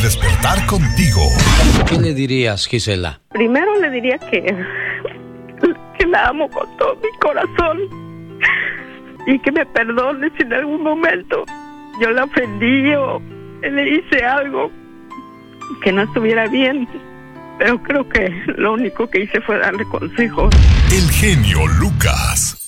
despertar contigo. ¿Qué le dirías, Gisela? Primero le diría que la amo con todo mi corazón y que me perdone si en algún momento yo la ofendí o le hice algo que no estuviera bien, pero creo que lo único que hice fue darle consejos. El genio Lucas.